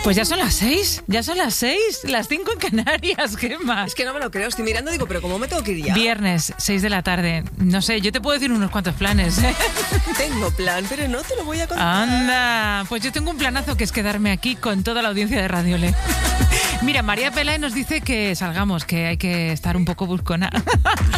Pues ya son las 6, las 5 en Canarias, Gemma. Es que no me lo creo, estoy mirando y digo, pero ¿cómo me tengo que ir ya? Viernes, 6 de la tarde. No sé, yo te puedo decir unos cuantos planes, ¿eh? Tengo plan, pero no te lo voy a contar. Anda, pues yo tengo un planazo que es quedarme aquí con toda la audiencia de Radio Le. Mira, María Pelae nos dice que salgamos, que hay que estar un poco buscona.